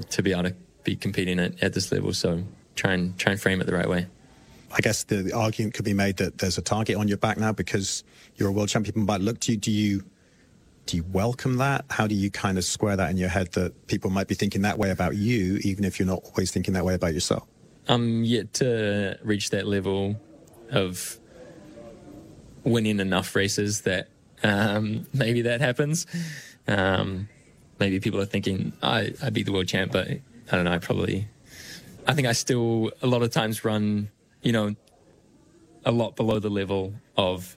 to be able to be competing at this level. So try and frame it the right way. I guess the argument could be made that there's a target on your back now because you're a world champion. People might look to you. Do you welcome that? How do you kind of square that in your head that people might be thinking that way about you, even if you're not always thinking that way about yourself? I'm yet to reach that level of winning enough races that maybe that happens. Maybe people are thinking, I beat the world champ, but I don't know, I think I still a lot of times run, a lot below the level of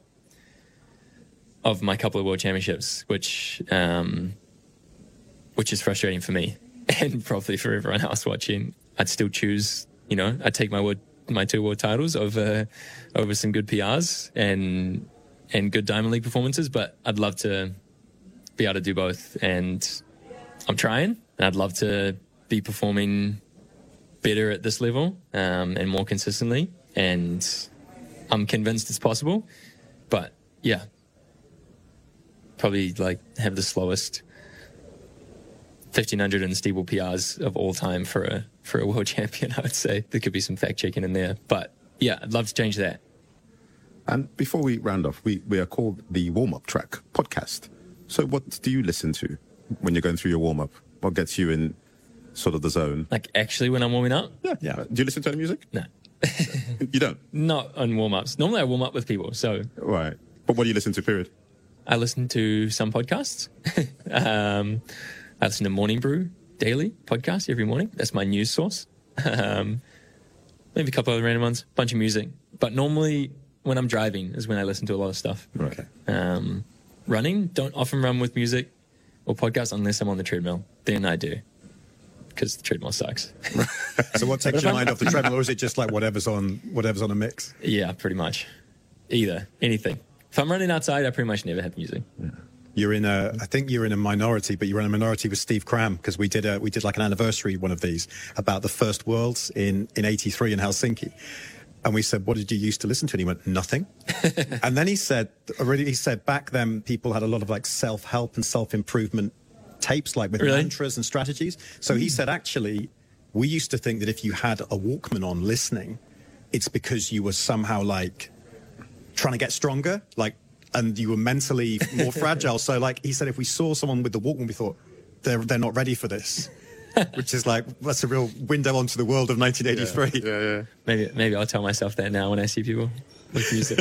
my couple of world championships, which is frustrating for me and probably for everyone else watching. I'd still choose, I'd take my 2 world titles over some good PRs and good Diamond League performances, but I'd love to be able to do both, and I'm trying, and I'd love to be performing better at this level and more consistently, and I'm convinced it's possible. But yeah, probably have the slowest 1500 and steeple PRs of all time for a world champion, I would say. There could be some fact checking in there, but yeah, I'd love to change that. And before we round off, we are called the Warm-Up Track podcast. So what do you listen to when you're going through your warm-up? What gets you in sort of the zone? Actually when I'm warming up? Yeah. Do you listen to any music? No. You don't? Not on warm-ups. Normally I warm up with people, so... Right. But what do you listen to, period? I listen to some podcasts. I listen to Morning Brew Daily podcast every morning. That's my news source. Maybe a couple other random ones. Bunch of music. But normally when I'm driving is when I listen to a lot of stuff. Okay. Running, don't often run with music or podcasts unless I'm on the treadmill. Then I do, because the treadmill sucks. So what takes your mind off the treadmill, or is it just whatever's on a mix? Yeah, pretty much. Either. Anything. If I'm running outside, I pretty much never have music. Yeah. I think you're in a minority, but you're in a minority with Steve Cram, because we did an anniversary one of these about the first Worlds in 83 in Helsinki. And we said, what did you used to listen to? And he went, nothing. And then he said back then people had a lot of self-help and self-improvement tapes, with mantras and strategies. So he said, actually, we used to think that if you had a Walkman on listening, it's because you were somehow trying to get stronger, and you were mentally more fragile. So he said, if we saw someone with the Walkman, we thought they're not ready for this. Which is that's a real window onto the world of 1983. Yeah. Maybe I'll tell myself that now when I see people with music.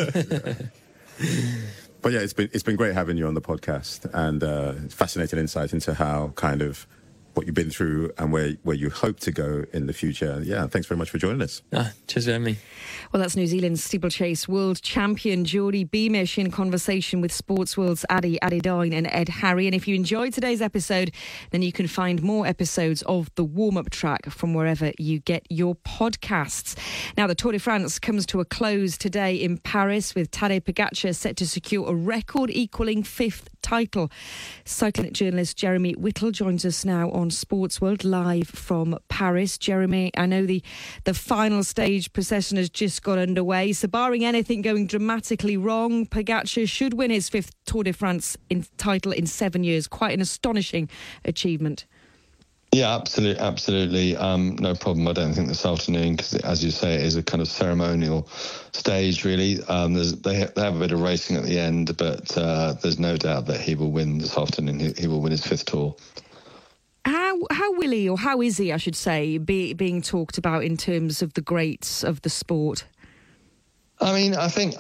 But yeah, it's been great having you on the podcast, and fascinating insight into how kind of what you've been through and where you hope to go in the future. Yeah, thanks very much for joining us. Cheers for having me. Well, that's New Zealand's steeplechase world champion Geordie Beamish in conversation with Sports World's Adi Adedyne and Ed Harry. And if you enjoyed today's episode, then you can find more episodes of the warm-up track from wherever you get your podcasts. Now, the Tour de France comes to a close today in Paris, with Tadej Pogačar set to secure a record-equalling 5th title. Cycling journalist Jeremy Whittle joins us now on Sports World live from Paris. Jeremy, I know the final stage procession has just got underway, so barring anything going dramatically wrong, Pogačar should win his 5th Tour de France title in 7 years. Quite an astonishing achievement. Yeah, absolutely. No problem. I don't think this afternoon, because as you say, it is a kind of ceremonial stage, really. They have a bit of racing at the end, but there's no doubt that he will win this afternoon. He will win his 5th Tour. How will he, or how is he, I should say, being talked about in terms of the greats of the sport? I mean, I think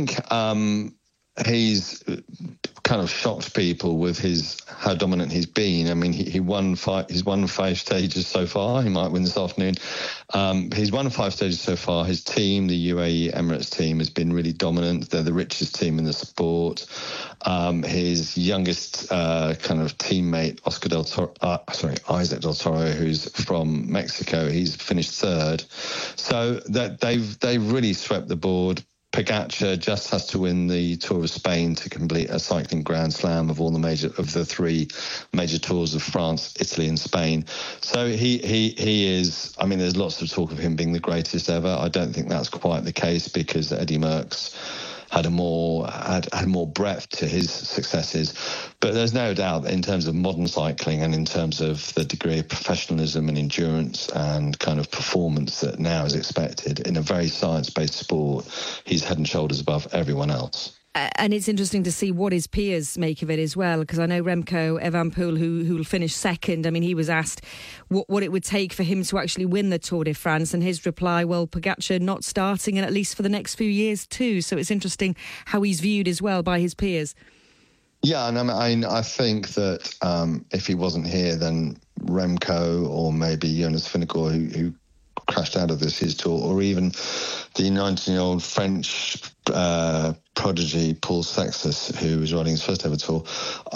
he's kind of shocked people with how dominant he's been. I mean, he's won 5 stages so far. He might win this afternoon. He's won 5 stages so far. His team, the UAE Emirates team, has been really dominant. They're the richest team in the sport. His youngest kind of teammate, Isaac Del Toro, who's from Mexico, he's finished 3rd. So that they've really swept the board. Pogačar just has to win the Tour of Spain to complete a cycling Grand Slam of the 3 major tours of France, Italy and Spain. So he is, I mean, there's lots of talk of him being the greatest ever. I don't think that's quite the case, because Eddie Merckx had more breadth to his successes. But there's no doubt that in terms of modern cycling and in terms of the degree of professionalism and endurance and kind of performance that now is expected in a very science-based sport, he's head and shoulders above everyone else. And it's interesting to see what his peers make of it as well, because I know Remco Evenepoel, who will finish second, I mean, he was asked what it would take for him to actually win the Tour de France, and his reply, well, Pogačar not starting, and at least for the next few years too. So it's interesting how he's viewed as well by his peers. Yeah, and I think that if he wasn't here, then Remco or maybe Jonas Vingegaard, who crashed out of his tour, or even the 19-year-old French prodigy Paul Sextus, who was riding his first ever tour,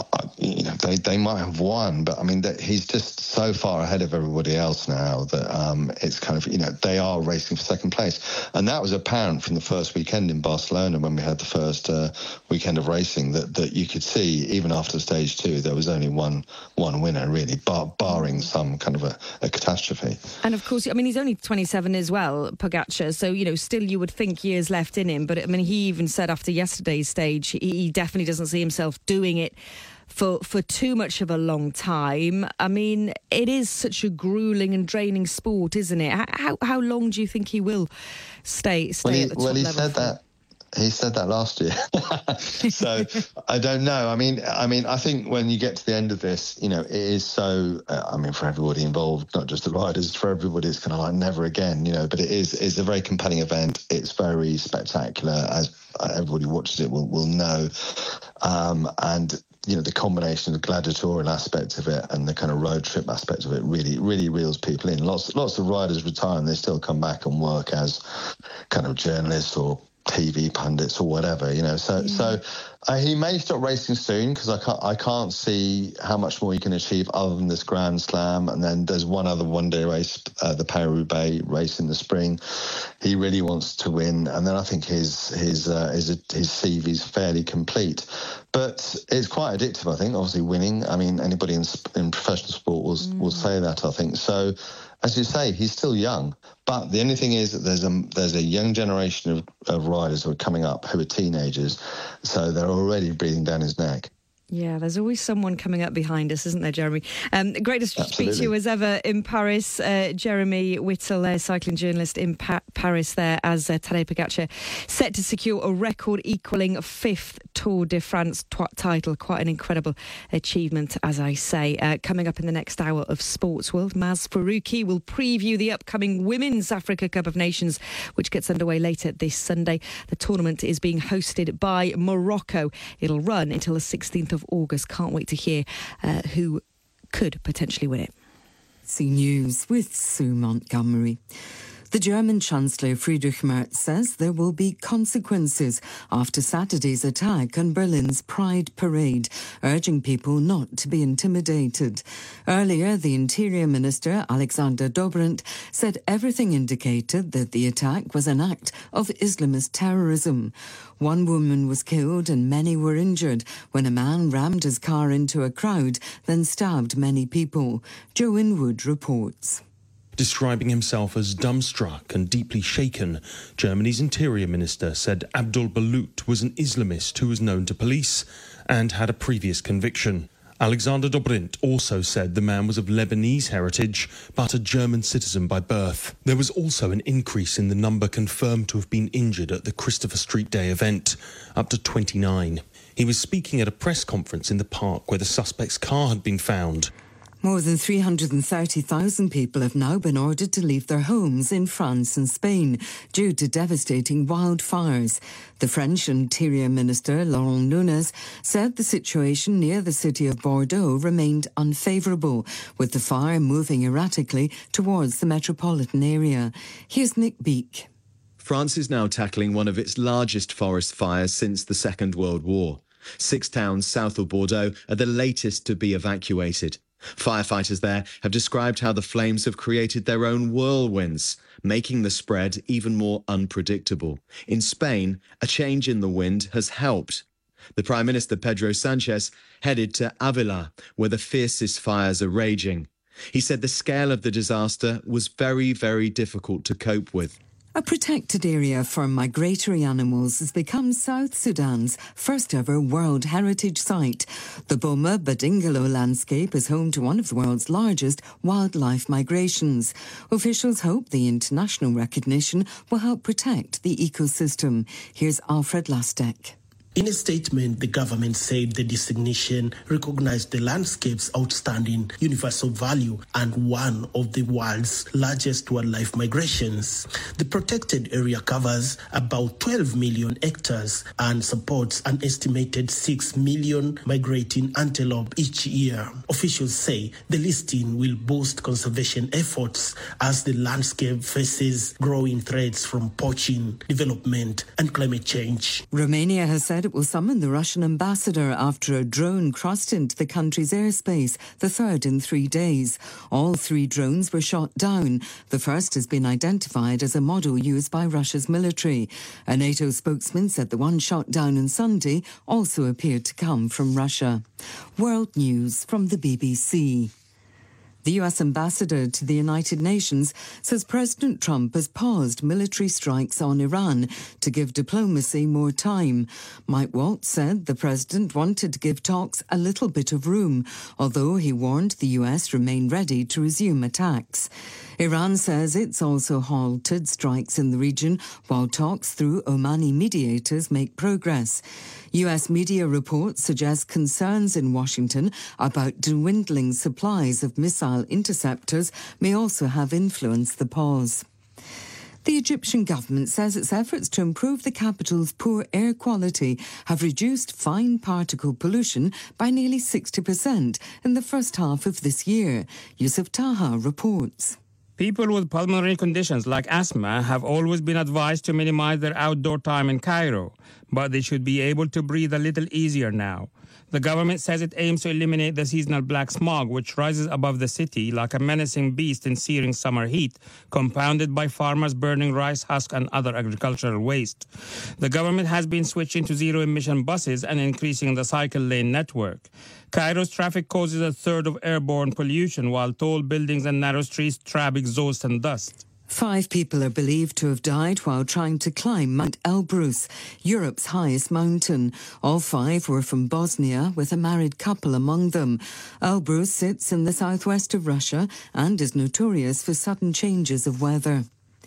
they might have won, but I mean he's just so far ahead of everybody else now that it's kind of, they are racing for second place, and that was apparent from the first weekend in Barcelona when we had the first weekend of racing that you could see even after stage 2 there was only one winner really, barring some kind of a catastrophe. And of course, I mean, he's only 27 as well, Pogačar, so still you would think years left in him, but I mean, he even said after yesterday's stage he definitely doesn't see himself doing it for too much of a long time. I mean, it is such a grueling and draining sport, isn't it? How long do you think he will stay at the top level? He said that. He said that last year. So I don't know. I mean, I think when you get to the end of this, it is so, for everybody involved, not just the riders, for everybody, it's kind of like never again, but it's a very compelling event. It's very spectacular, as everybody watches it will know. And the combination of the gladiatorial aspect of it and the kind of road trip aspect of it really, really reels people in. Lots of riders retire and they still come back and work as kind of journalists or TV pundits or whatever, So he may stop racing soon because I can't see how much more he can achieve other than this Grand Slam. And then there's one other one-day race, the Paris-Roubaix race in the spring. He really wants to win, and then I think his CV is fairly complete. But it's quite addictive, I think. Obviously, winning. I mean, anybody in professional sport will say that, I think. So, as you say, he's still young. But the only thing is that there's a young generation of riders who are coming up who are teenagers, so they're already breathing down his neck. Yeah, there's always someone coming up behind us, isn't there, Jeremy? Great to speak to you as ever in Paris. Jeremy Whittle, cycling journalist in Paris there, as Tadej Pogačar set to secure a record-equalling 5th Tour de France title. Quite an incredible achievement, as I say. Coming up in the next hour of Sports World, Maz Faruqi will preview the upcoming Women's Africa Cup of Nations, which gets underway later this Sunday. The tournament is being hosted by Morocco. It'll run until the 16th of August. Can't wait to hear who could potentially win it. See News with Sue Montgomery. The German Chancellor Friedrich Merz says there will be consequences after Saturday's attack on Berlin's Pride Parade, urging people not to be intimidated. Earlier, the Interior Minister, Alexander Dobrindt, said everything indicated that the attack was an act of Islamist terrorism. One woman was killed and many were injured when a man rammed his car into a crowd, then stabbed many people. Joe Inwood reports. Describing himself as dumbstruck and deeply shaken, Germany's Interior Minister said Abdul Balut was an Islamist who was known to police and had a previous conviction. Alexander Dobrindt also said the man was of Lebanese heritage, but a German citizen by birth. There was also an increase in the number confirmed to have been injured at the Christopher Street Day event, up to 29. He was speaking at a press conference in the park where the suspect's car had been found. More than 330,000 people have now been ordered to leave their homes in France and Spain due to devastating wildfires. The French Interior Minister, Laurent Nunez, said the situation near the city of Bordeaux remained unfavourable, with the fire moving erratically towards the metropolitan area. Here's Nick Beake. France is now tackling one of its largest forest fires since the Second World War. 6 towns south of Bordeaux are the latest to be evacuated. Firefighters there have described how the flames have created their own whirlwinds, making the spread even more unpredictable. In Spain, a change in the wind has helped. The Prime Minister, Pedro Sanchez, headed to Avila, where the fiercest fires are raging. He said the scale of the disaster was very, very difficult to cope with. A protected area for migratory animals has become South Sudan's first ever World Heritage Site. The Boma Badingalo landscape is home to one of the world's largest wildlife migrations. Officials hope the international recognition will help protect the ecosystem. Here's Alfred Lastek. In a statement, the government said the designation recognized the landscape's outstanding universal value and one of the world's largest wildlife migrations. The protected area covers about 12 million hectares and supports an estimated 6 million migrating antelope each year. Officials say the listing will boost conservation efforts as the landscape faces growing threats from poaching, development, and climate change. Romania has said it will summon the Russian ambassador after a drone crossed into the country's airspace, the third in 3 days. All 3 drones were shot down. The first has been identified as a model used by Russia's military. A NATO spokesman said the one shot down on Sunday also appeared to come from Russia. World News from the BBC. The US ambassador to the United Nations says President Trump has paused military strikes on Iran to give diplomacy more time. Mike Waltz said the president wanted to give talks a little bit of room, although he warned the US remain ready to resume attacks. Iran says it's also halted strikes in the region while talks through Omani mediators make progress. US media reports suggest concerns in Washington about dwindling supplies of missile interceptors may also have influenced the pause. The Egyptian government says its efforts to improve the capital's poor air quality have reduced fine particle pollution by nearly 60% in the first half of this year. Yusuf Taha reports. People with pulmonary conditions like asthma have always been advised to minimize their outdoor time in Cairo, but they should be able to breathe a little easier now. The government says it aims to eliminate the seasonal black smog, which rises above the city like a menacing beast in searing summer heat, compounded by farmers burning rice husk and other agricultural waste. The government has been switching to zero-emission buses and increasing the cycle lane network. Cairo's traffic causes a third of airborne pollution, while tall buildings and narrow streets trap exhaust and dust. 5 people are believed to have died while trying to climb Mount Elbrus, Europe's highest mountain. All 5 were from Bosnia, with a married couple among them. Elbrus sits in the southwest of Russia and is notorious for sudden changes of weather.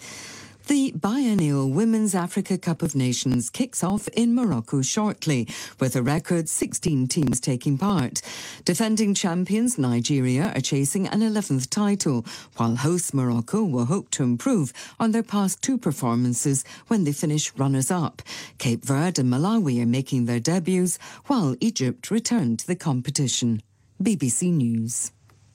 The biennial Women's Africa Cup of Nations kicks off in Morocco shortly, with a record 16 teams taking part. Defending champions Nigeria are chasing an 11th title, while hosts Morocco will hope to improve on their past 2 performances when they finish runners-up. Cape Verde and Malawi are making their debuts, while Egypt return to the competition. BBC News.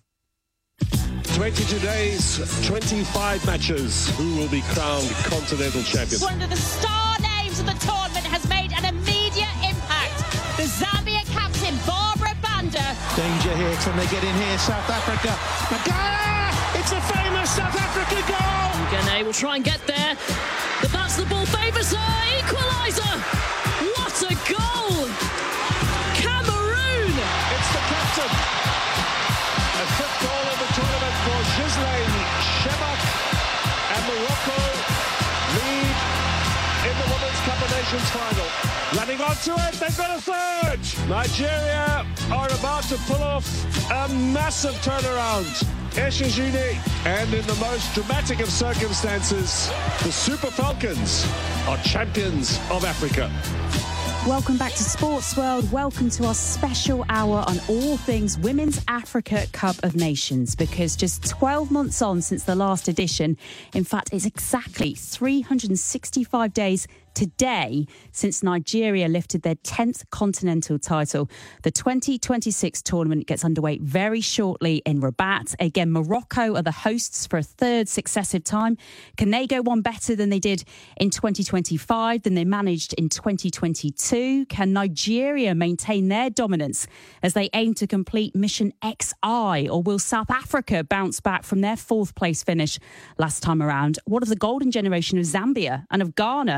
22 days, 25 matches. Who will be crowned continental champion? One of the star names of the tournament has made an immediate impact. The Zambia captain, Barbara Banda. Danger here. Can they get in here? South Africa. Magara! It's a famous South Africa goal! Gane will try and get there. The basketball favours her. Equaliser! What a goal! Cameroon! It's the captain. A 5th goal of the tournament for Ghislaine Shemak, and Morocco lead in the Women's Cup of Nations final. Running onto it, they've got a third! Nigeria are about to pull off a massive turnaround. Eshajini, and in the most dramatic of circumstances, the Super Falcons are champions of Africa. Welcome back to Sports World. Welcome to our special hour on all things Women's Africa Cup of Nations, because just 12 months on since the last edition, in fact, it's exactly 365 days today since Nigeria lifted their 10th continental title. The 2026 tournament gets underway very shortly in Rabat. Again, Morocco are the hosts for a 3rd successive time. Can they go one better than they did in 2025, than they managed in 2022? Can Nigeria maintain their dominance as they aim to complete Mission XI? Or will South Africa bounce back from their 4th place finish last time around? What of the golden generation of Zambia and of Ghana,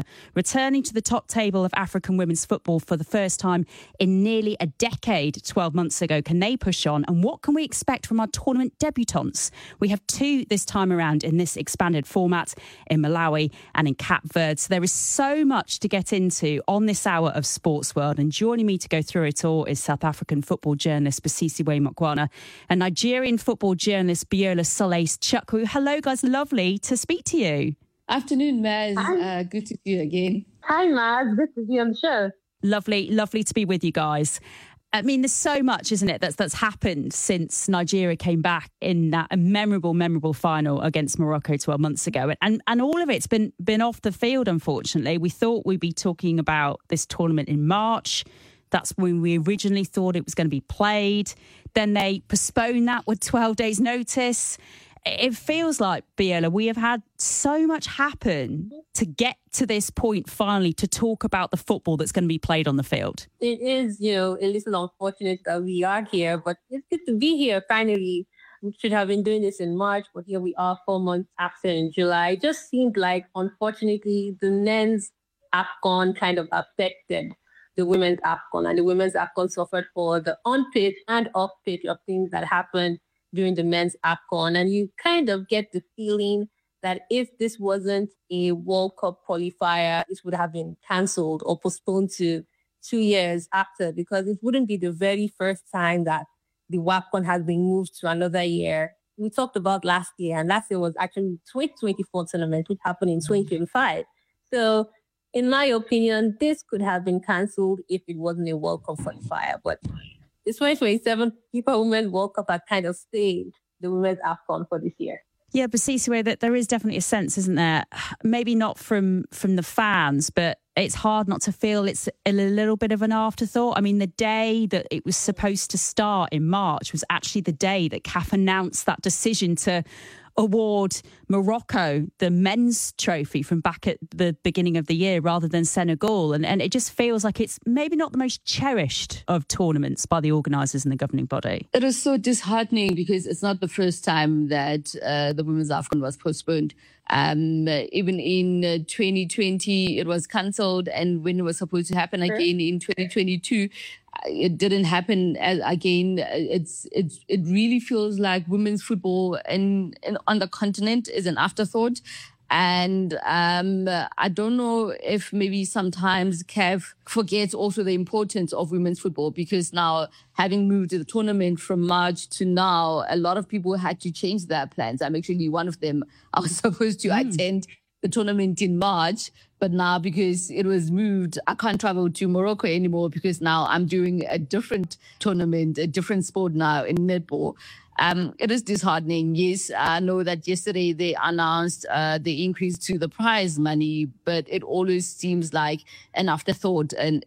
returning to the top table of African women's football for the first time in nearly a decade 12 months ago. Can they push on? And what can we expect from our tournament debutants? We have 2 this time around in this expanded format in Malawi and in Cape Verde. So there is so much to get into on this hour of Sports World. And joining me to go through it all is South African football journalist Busisiwe Mokwana and Nigerian football journalist Biola Solis Chukwu. Hello, guys. Lovely to speak to you. Afternoon, Maz. Good to see you again. Hi, Maz. Good to be on the show. Lovely to be with you guys. I mean, there's so much, isn't it, that's happened since Nigeria came back in that memorable final against Morocco 12 months ago. And all of it's been off the field, unfortunately. We thought we'd be talking about this tournament in March. That's when we originally thought it was going to be played. Then they postponed that with 12 days' notice. It feels like, Biola, we have had so much happen to get to this point finally to talk about the football that's going to be played on the field. It is, a little unfortunate that we are here, but it's good to be here finally. We should have been doing this in March, but here we are 4 months after in July. It just seemed like, unfortunately, the men's AFCON kind of affected the women's AFCON, and the women's AFCON suffered for the on-pitch and off-pitch of things that happened during the men's AFCON. And you kind of get the feeling that if this wasn't a World Cup qualifier, this would have been cancelled or postponed to 2 years after, because it wouldn't be the very first time that the WAFCON has been moved to another year. We talked about last year, and last year was actually 2024 tournament, which happened in 2025. So in my opinion, this could have been cancelled if it wasn't a World Cup qualifier. But the 2027 FIFA Women's World Cup had kind of stayed the women's AFCON for this year. Yeah, but Busisiwe, that there is definitely a sense, isn't there? Maybe not from the fans, but it's hard not to feel it's a little bit of an afterthought. I mean, the day that it was supposed to start in March was actually the day that CAF announced that decision to award Morocco the men's trophy from back at the beginning of the year rather than Senegal. And it just feels like it's maybe not the most cherished of tournaments by the organisers and the governing body. It is so disheartening because it's not the first time that the Women's AFCON was postponed. Even in 2020, it was cancelled, and when it was supposed to happen again in 2022, it didn't happen again. It really feels like women's football on the continent is an afterthought. And I don't know if maybe sometimes CAF forgets also the importance of women's football, because now, having moved the tournament from March to now, a lot of people had to change their plans. I'm actually one of them. I was supposed to attend the tournament in March, but now because it was moved, I can't travel to Morocco anymore because now I'm doing a different tournament, a different sport now in netball. It is disheartening. Yes, I know that yesterday they announced the increase to the prize money, but it always seems like an afterthought and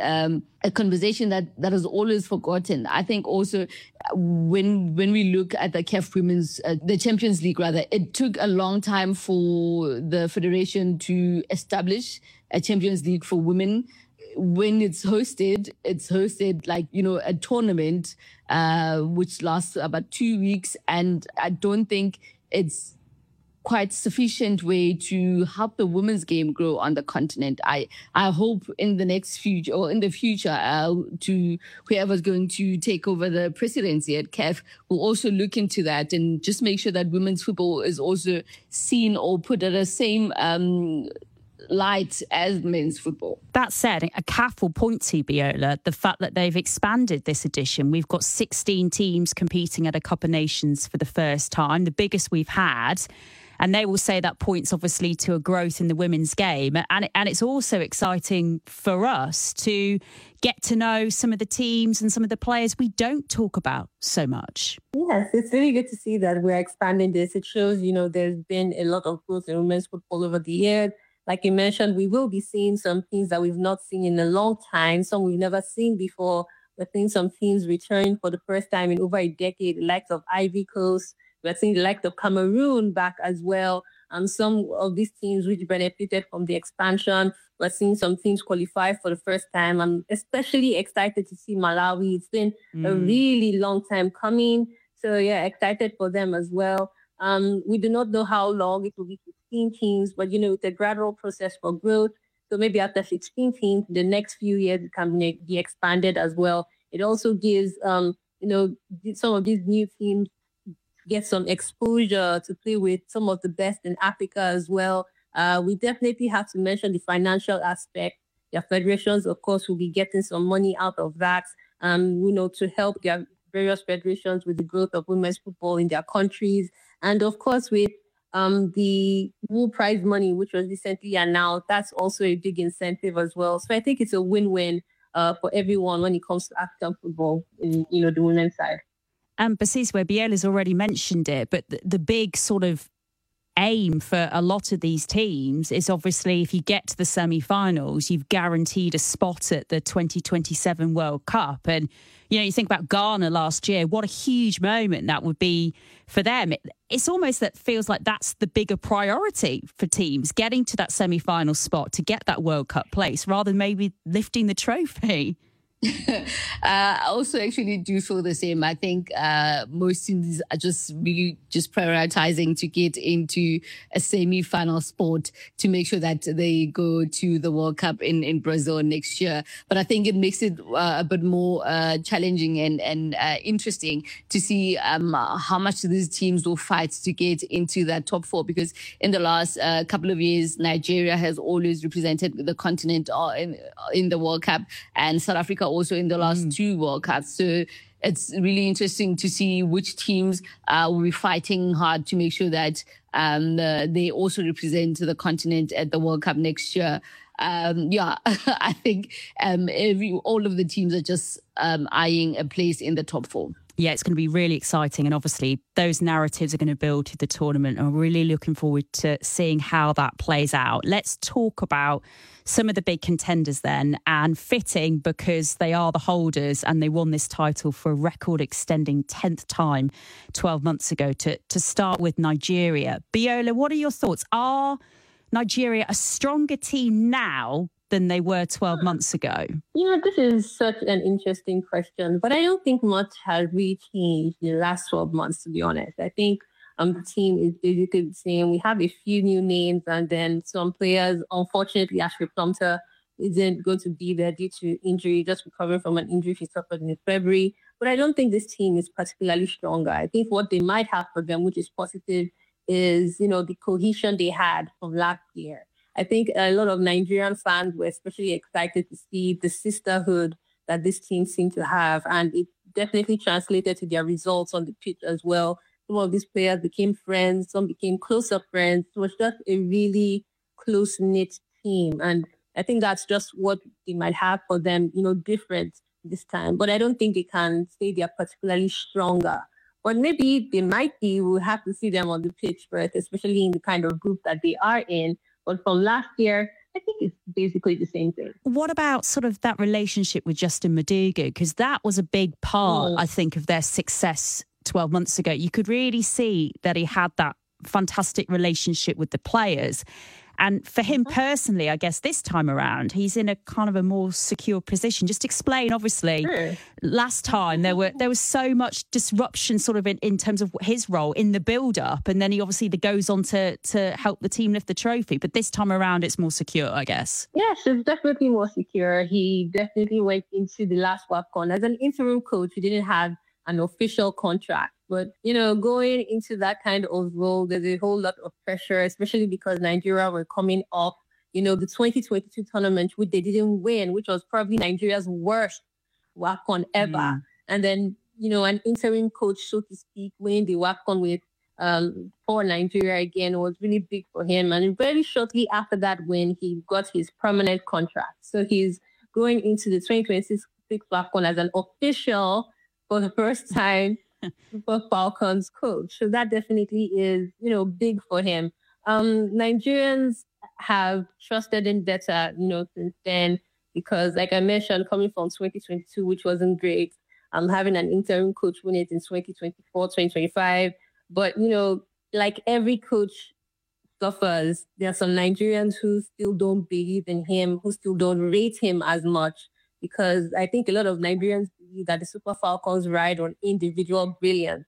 a conversation that is always forgotten. I think also when we look at the CAF Women's, the Champions League rather, it took a long time for the federation to establish a Champions League for women. When it's hosted like, a tournament, which lasts about 2 weeks. And I don't think it's quite sufficient way to help the women's game grow on the continent. I hope in the future, to whoever's going to take over the presidency at CAF will also look into that and just make sure that women's football is also seen or put at the same light as men's football. That said, a CAF will point to, Biola, the fact that they've expanded this edition. We've got 16 teams competing at a Cup of Nations for the first time, the biggest we've had. And they will say that points obviously to a growth in the women's game. And it's also exciting for us to get to know some of the teams and some of the players we don't talk about so much. Yes, it's really good to see that we're expanding this. It shows, there's been a lot of growth in women's football over the years. Like you mentioned, we will be seeing some things that we've not seen in a long time, some we've never seen before. We're seeing some teams return for the first time in over a decade, the likes of Ivory Coast. We're seeing the likes of Cameroon back as well. And some of these teams which benefited from the expansion, we're seeing some teams qualify for the first time. I'm especially excited to see Malawi. It's been a really long time coming. So, yeah, excited for them as well. We do not know how long it will be 15 teams, but, it's a gradual process for growth. So maybe after 16 teams, the next few years it can be expanded as well. It also gives, some of these new teams get some exposure to play with some of the best in Africa as well. We definitely have to mention the financial aspect. Their federations, of course, will be getting some money out of that, to help their various federations with the growth of women's football in their countries. And of course, with the Wool Prize money, which was recently announced, that's also a big incentive as well. So I think it's a win-win for everyone when it comes to African football in, the women's side. Basiswe, Biela's already mentioned it, but the big sort of aim for a lot of these teams is obviously if you get to the semi-finals, you've guaranteed a spot at the 2027 World Cup. And, you think about Ghana last year, what a huge moment that would be for them. It's almost that feels like that's the bigger priority for teams, getting to that semi-final spot to get that World Cup place rather than maybe lifting the trophy. I also actually do feel the same. I think most teams are just prioritizing to get into a semi-final spot to make sure that they go to the World Cup in Brazil next year. But I think it makes it a bit more challenging and interesting to see how much these teams will fight to get into that top four, because in the last couple of years, Nigeria has always represented the continent in the World Cup, and South Africa also in the last two World Cups. So it's really interesting to see which teams will be fighting hard to make sure that they also represent the continent at the World Cup next year. I think all of the teams are just eyeing a place in the top four. Yeah, it's going to be really exciting. And obviously, those narratives are going to build to the tournament. I'm really looking forward to seeing how that plays out. Let's talk about some of the big contenders then, and fitting because they are the holders and they won this title for a record-extending 10th time 12 months ago. To start with Nigeria. Biola, what are your thoughts? Are Nigeria a stronger team now than they were 12 months ago? This is such an interesting question, but I don't think much has really changed in the last 12 months, to be honest. I think the team is basically the same. We have a few new names, and then some players, unfortunately, Ashley Plumter isn't going to be there due to injury, just recovering from an injury she suffered in February. But I don't think this team is particularly stronger. I think what they might have for them, which is positive, is, the cohesion they had from last year. I think a lot of Nigerian fans were especially excited to see the sisterhood that this team seemed to have, and it definitely translated to their results on the pitch as well. Some of these players became friends, some became closer friends. It was just a really close-knit team, and I think that's just what they might have for them, different this time. But I don't think they can say they're particularly stronger. But maybe they might be. We'll have to see them on the pitch first, especially in the kind of group that they are in. But from last year, I think it's basically the same thing. What about sort of that relationship with Justin Madugu? Because that was a big part, I think, of their success 12 months ago. You could really see that he had that fantastic relationship with the players. And for him personally, I guess this time around, he's in a kind of a more secure position. Just explain, obviously, last time there was so much disruption sort of in terms of his role in the build-up. And then he obviously goes on to help the team lift the trophy. But this time around, it's more secure, I guess. Yes, it's definitely more secure. He definitely went into the last WAFCON as an interim coach. He didn't have an official contract. But, going into that kind of role, there's a whole lot of pressure, especially because Nigeria were coming off, the 2022 tournament, which they didn't win, which was probably Nigeria's worst WAFCON ever. And then, an interim coach, so to speak, winning the WAFCON with for Nigeria again was really big for him. And very shortly after that win, he got his permanent contract. So he's going into the 2026 WAFCON as an official, for the first time, Super Falcons coach. So that definitely is, big for him. Nigerians have trusted him better, since then, because like I mentioned, coming from 2022, which wasn't great, having an interim coach win it in 2024, 2025. But, like every coach suffers, there are some Nigerians who still don't believe in him, who still don't rate him as much, because I think a lot of Nigerians believe that the Super Falcons ride on individual brilliance,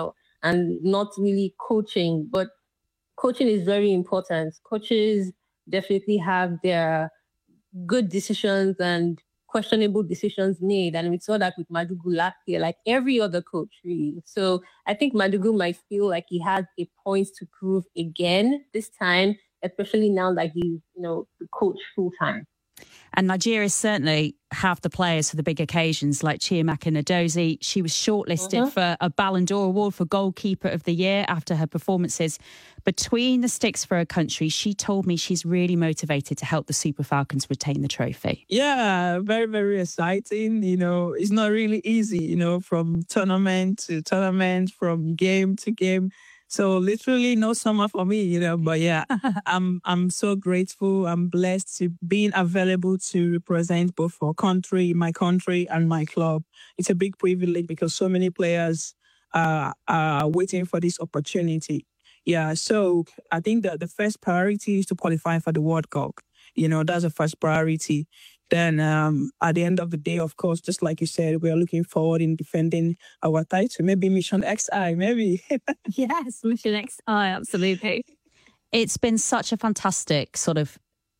and not really coaching. But coaching is very important. Coaches definitely have their good decisions and questionable decisions made. And we saw that with Madugu last year, like every other coach, really. So I think Madugu might feel like he has a point to prove again this time, especially now that he's, the coach full time. And Nigeria certainly have the players for the big occasions like Chiamaka Nnadozie. She was shortlisted for a Ballon d'Or award for Goalkeeper of the Year after her performances between the sticks for her country. She told me she's really motivated to help the Super Falcons retain the trophy. Yeah, very, very exciting. It's not really easy, from tournament to tournament, from game to game. So literally no summer for me, but yeah, I'm so grateful. I'm blessed to being available to represent both my country and my club. It's a big privilege because so many players are waiting for this opportunity. Yeah, so I think that the first priority is to qualify for the World Cup. That's the first priority. Then at the end of the day, of course, just like you said, we are looking forward in defending our title. Maybe Mission XI, maybe. Yes, Mission XI, absolutely. It's been such a fantastic sort of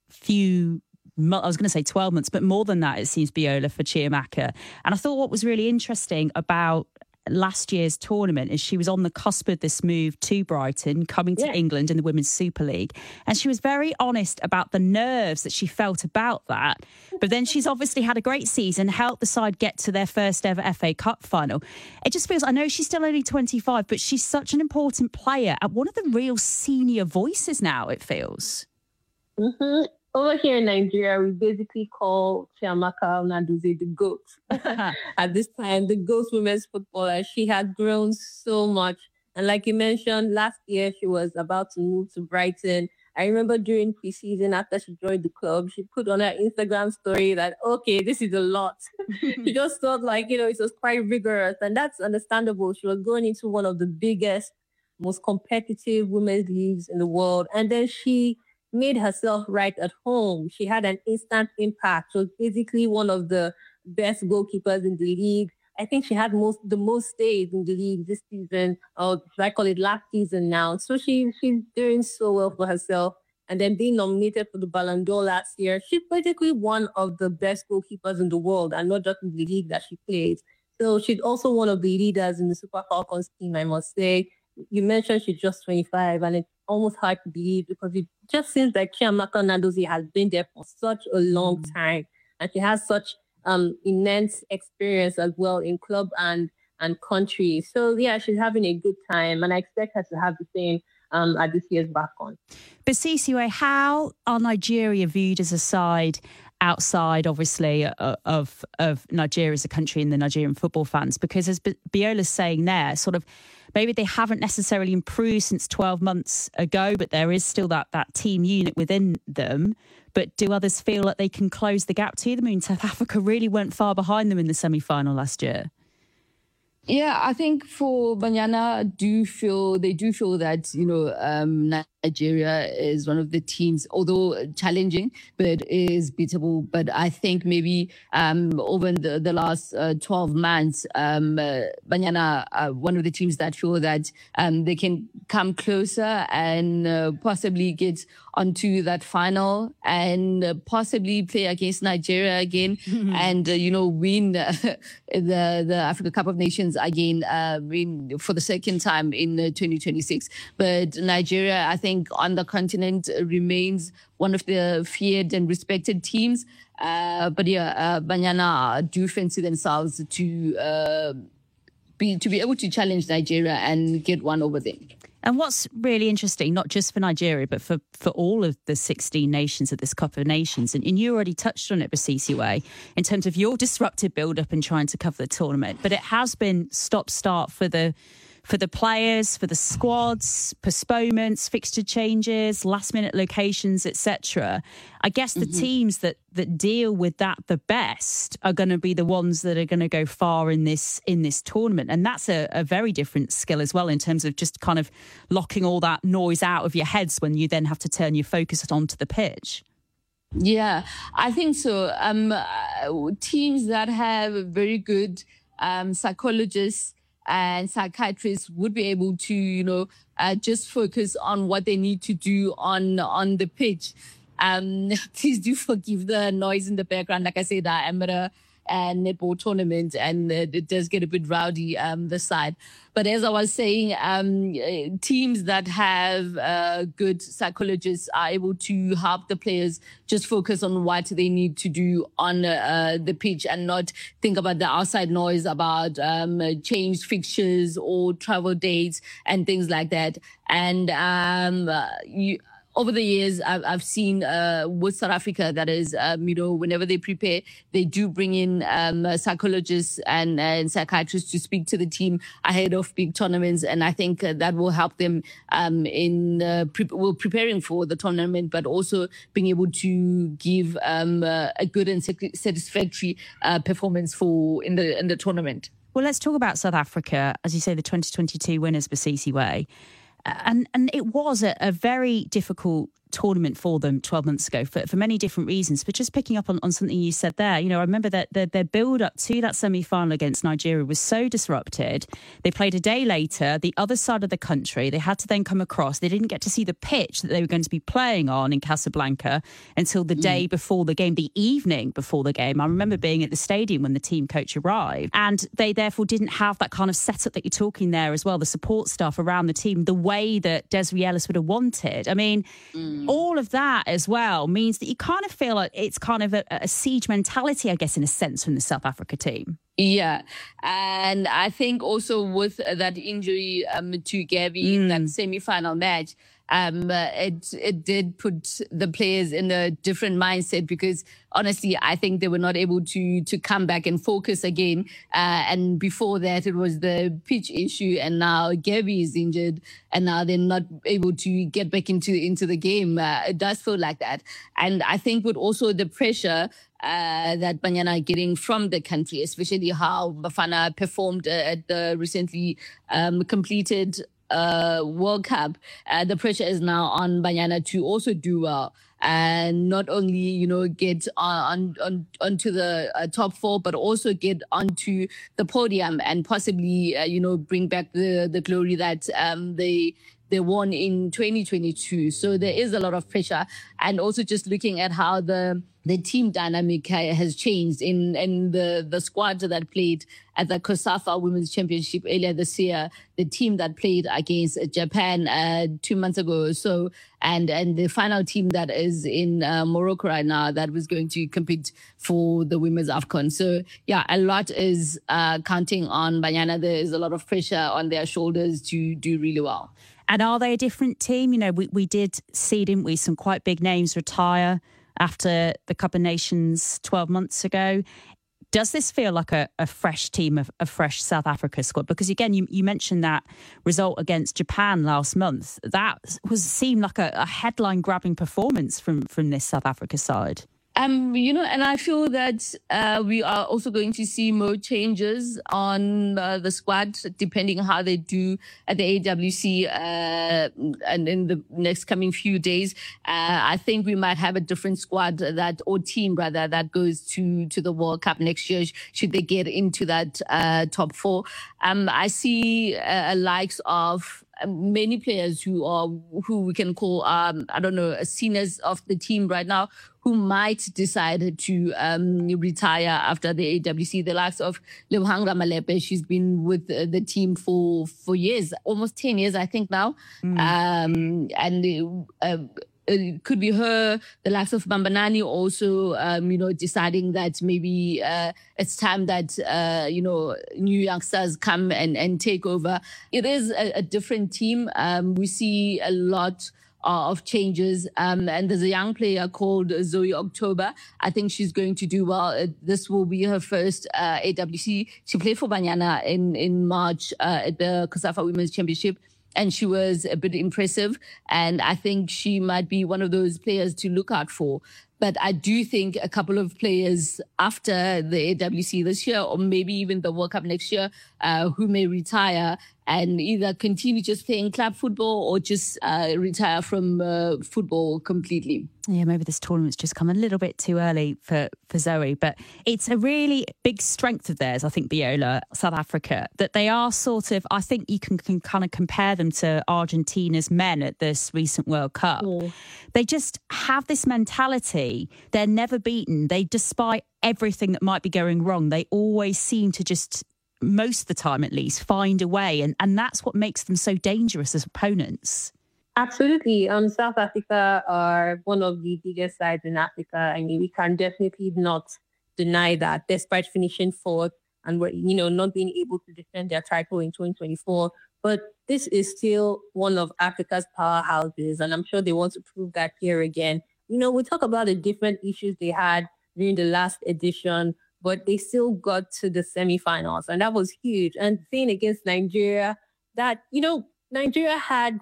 I was going to say 12 months, but more than that, it seems, Biola, for Chiamaka. And I thought what was really interesting about last year's tournament is she was on the cusp of this move to Brighton, coming to England in the Women's Super League. And she was very honest about the nerves that she felt about that. But then she's obviously had a great season, helped the side get to their first ever FA Cup final. It just feels, I know she's still only 25, but she's such an important player and one of the real senior voices now, it feels. Mm-hmm. Over here in Nigeria, we basically call Chiamaka Nnadozie the GOAT. At this time, the GOAT women's footballer. She had grown so much. And like you mentioned, last year she was about to move to Brighton. I remember during preseason, after she joined the club, she put on her Instagram story that, okay, this is a lot. She just thought like, it was quite rigorous. And that's understandable. She was going into one of the biggest, most competitive women's leagues in the world. And then she made herself right at home. She had an instant impact. She was basically one of the best goalkeepers in the league. I think she had the most saves in the league this season, or should I call it last season now. So she's doing so well for herself. And then being nominated for the Ballon d'Or last year, she's basically one of the best goalkeepers in the world, and not just in the league that she plays. So she's also one of the leaders in the Super Falcons team, I must say. You mentioned she's just 25, and it's almost hard to believe because it just seems like Chiamaka Nnadozie has been there for such a long time, and she has such immense experience as well in club and country. So yeah, she's having a good time, and I expect her to have the same at this year's BAFCON. But Sisiwe, how are Nigeria viewed as a side outside, obviously, of Nigeria as a country and the Nigerian football fans? Because as Biola's saying there, sort of maybe they haven't necessarily improved since 12 months ago, but there is still that team unit within them. But do others feel that they can close the gap to them? I mean, South Africa really went far behind them in the semi-final last year. Yeah, I think for Banyana, they do feel that, Nigeria is one of the teams, although challenging, but is beatable. But I think maybe over the last 12 months, Banyana are one of the teams that feel that they can come closer and possibly get onto that final and possibly play against Nigeria again and, win the Africa Cup of Nations again for the second time in 2026. But Nigeria, I think, on the continent remains one of the feared and respected teams. Banyana do fancy themselves to be able to challenge Nigeria and get one over them. And what's really interesting, not just for Nigeria, but for all of the 16 nations of this Cup of Nations, and you already touched on it, Basisiwe, in terms of your disruptive build-up and trying to cover the tournament, but it has been stop-start for the players, for the squads, postponements, fixture changes, last-minute locations, etc. I guess the teams that deal with that the best are going to be the ones that are going to go far in this tournament. And that's a very different skill as well in terms of just kind of locking all that noise out of your heads when you then have to turn your focus onto the pitch. Yeah, I think so. Teams that have very good psychologists and psychiatrists would be able to, just focus on what they need to do on the pitch. Please do forgive the noise in the background. Like I said, I am at a netball tournament, and it does get a bit rowdy this side. But as I was saying, teams that have good psychologists are able to help the players just focus on what they need to do on the pitch and not think about the outside noise about changed fixtures or travel dates and things like that. And over the years, I've seen with South Africa, that is, whenever they prepare, they do bring in psychologists and psychiatrists to speak to the team ahead of big tournaments. And I think that will help them in preparing for the tournament, but also being able to give a good and satisfactory performance in the tournament. Well, let's talk about South Africa. As you say, the 2022 winners, Basisi Way. And it was a very difficult tournament for them 12 months ago for many different reasons. But just picking up on something you said there, I remember that their build-up to that semi-final against Nigeria was so disrupted. They played a day later, the other side of the country. They had to then come across. They didn't get to see the pitch that they were going to be playing on in Casablanca until the day before the game, the evening before the game. I remember being at the stadium when the team coach arrived. And they therefore didn't have that kind of setup that you're talking there as well, the support staff around the team, the way that Desiree Ellis would have wanted. I mean, all of that as well means that you kind of feel like it's kind of a siege mentality, I guess, in a sense, from the South Africa team. Yeah. And I think also with that injury to Gabby in that semi-final match, it did put the players in a different mindset, because honestly, I think they were not able to come back and focus again. And before that, it was the pitch issue, and now Gabby is injured, and now they're not able to get back into the game. It does feel like that. And I think with also the pressure that Banyana are getting from the country, especially how Bafana performed at the recently completed World Cup, the pressure is now on Banyana to also do well and not only, get onto the top four, but also get onto the podium and possibly, bring back the glory that they won in 2022. So there is a lot of pressure, and also just looking at how the team dynamic has changed in the squad that played at the COSAFA Women's Championship earlier this year, the team that played against Japan 2 months ago or so, and the final team that is in Morocco right now that was going to compete for the Women's AFCON. So, yeah, a lot is counting on Banyana. There is a lot of pressure on their shoulders to do really well. And are they a different team? We did see, didn't we, some quite big names retire after the Cup of Nations 12 months ago. Does this feel like a fresh team, a fresh South Africa squad? Because again, you mentioned that result against Japan last month. That seemed like a headline-grabbing performance from this South Africa side. And I feel that we are also going to see more changes on the squad, depending on how they do at the AWC and in the next coming few days. I think we might have a different squad or team rather that goes to the World Cup next year, should they get into that top four. I see likes of many players who we can call, seniors of the team right now, who might decide to retire after the AWC. The likes of Lebohang Ramalepe, she's been with the team for years, almost 10 years, I think now. It could be her, the likes of Bambanani also, deciding that maybe it's time that, new youngsters come and take over. It is a different team. We see a lot of changes. And there's a young player called Zoe October. I think she's going to do well. This will be her first AWC. She played for Banyana in March at the COSAFA Women's Championship, and she was a bit impressive. And I think she might be one of those players to look out for. But I do think a couple of players after the AWC this year, or maybe even the World Cup next year, who may retire and either continue just playing club football or just retire from football completely. Yeah, maybe this tournament's just come a little bit too early for Zoe, but it's a really big strength of theirs, I think, Biola, South Africa, that they are sort of, I think you can kind of compare them to Argentina's men at this recent World Cup. They just have this mentality. They're never beaten. Despite everything that might be going wrong, they always seem to just, most of the time at least, find a way. And that's what makes them so dangerous as opponents. Absolutely. South Africa are one of the biggest sides in Africa. I mean, we can definitely not deny that, despite finishing fourth and not being able to defend their title in 2024. But this is still one of Africa's powerhouses, and I'm sure they want to prove that here again. We talk about the different issues they had during the last edition, but they still got to the semifinals, and that was huge. And playing against Nigeria, Nigeria had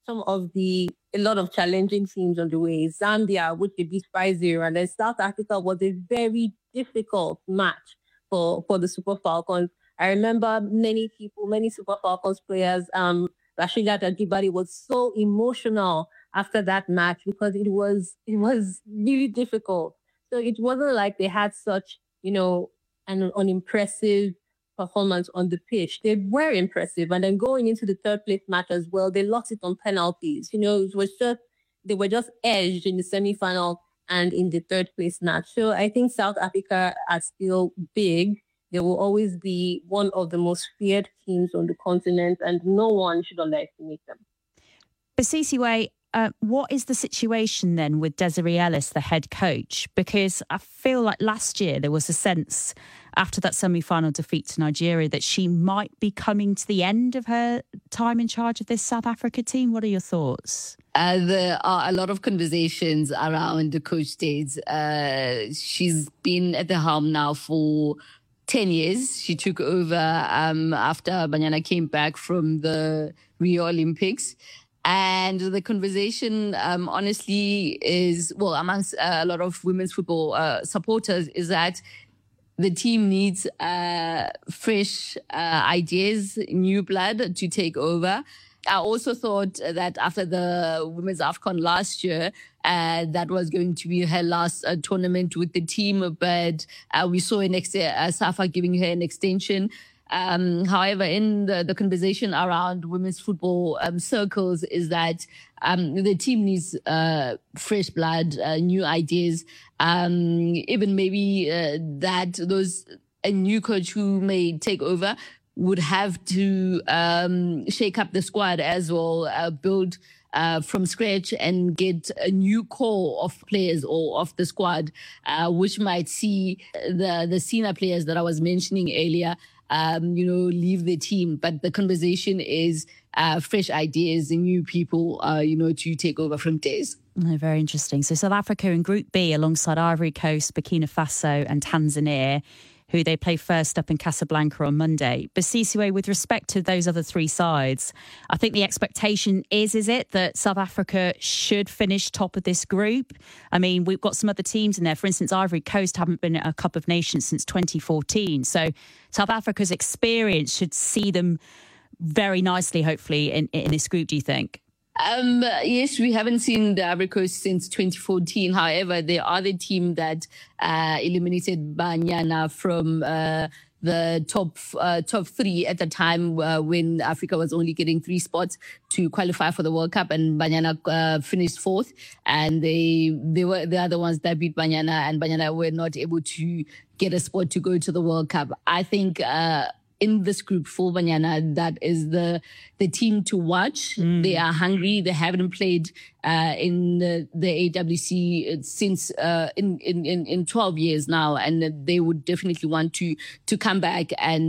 a lot of challenging teams on the way. Zambia, which they beat 5-0, and then South Africa was a very difficult match for the Super Falcons. I remember many Super Falcons players, Rasheedat Ajibade was so emotional after that match because it was really difficult. So it wasn't like they had such, an unimpressive performance on the pitch. They were impressive. And then going into the third place match as well, they lost it on penalties. They were just edged in the semi-final and in the third place match. So I think South Africa are still big. They will always be one of the most feared teams on the continent, and no one should underestimate them. But Cece, what is the situation then with Desiree Ellis, the head coach? Because I feel like last year there was a sense after that semi-final defeat to Nigeria that she might be coming to the end of her time in charge of this South Africa team. What are your thoughts? There are a lot of conversations around the coach days. She's been at the helm now for 10 years. She took over after Banyana came back from the Rio Olympics. And the conversation, honestly, is, amongst a lot of women's football supporters, is that the team needs fresh ideas, new blood to take over. I also thought that after the Women's AFCON last year, that was going to be her last tournament with the team, but we saw Safa giving her an extension. However, in the conversation around women's football circles is that the team needs fresh blood, new ideas, even maybe that a new coach who may take over would have to shake up the squad as well, build from scratch and get a new core of players or of the squad, which might see the senior players that I was mentioning earlier, leave the team. But the conversation is fresh ideas and new people, to take over from Des. Very interesting. So South Africa in Group B alongside Ivory Coast, Burkina Faso and Tanzania, who they play first up in Casablanca on Monday. But Cece, with respect to those other three sides, I think the expectation is it that South Africa should finish top of this group? I mean, we've got some other teams in there. For instance, Ivory Coast haven't been at a Cup of Nations since 2014. So South Africa's experience should see them very nicely, hopefully, in this group, do you think? Yes, we haven't seen the Ivory Coast since 2014. However, they are the team that eliminated Banyana from the top three at the time when Africa was only getting 3 spots to qualify for the World Cup, and Banyana finished 4th, and they were the other ones that beat Banyana, and Banyana were not able to get a spot to go to the World Cup. I think in this group for Banyana, that is the team to watch. They are hungry. They haven't played in the AWC since in 12 years now, and they would definitely want to come back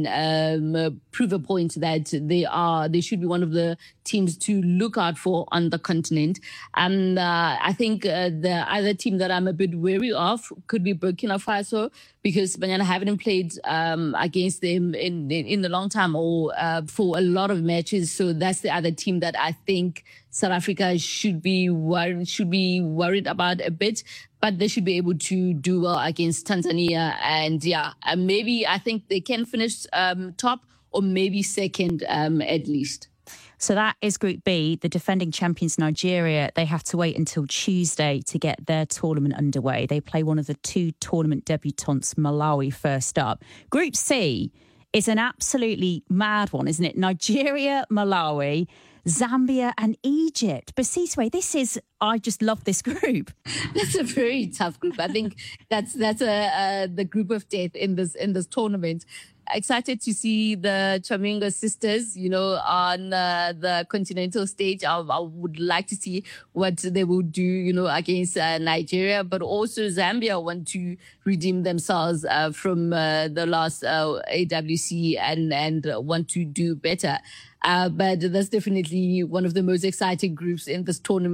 and prove a point that they should be one of the teams to look out for on the continent. And I think the other team that I'm a bit wary of could be Burkina Faso, because Banyana haven't played against them in a long time or for a lot of matches. So that's the other team that I think South Africa should be worried about a bit, but they should be able to do well against Tanzania. And maybe I think they can finish top or maybe second at least. So that is Group B. The defending champions Nigeria, they have to wait until Tuesday to get their tournament underway. They play one of the two tournament debutantes, Malawi, first up. Group C is an absolutely mad one, isn't it? Nigeria, Malawi, Zambia and Egypt. Basiswe, I just love this group. That's a very tough group. I think that's the group of death in this tournament. Excited to see the Chaminga sisters, on the continental stage. I would like to see what they will do, against Nigeria, but also Zambia want to redeem themselves from the last AWC and want to do better. But that's definitely one of the most exciting groups in this tournament.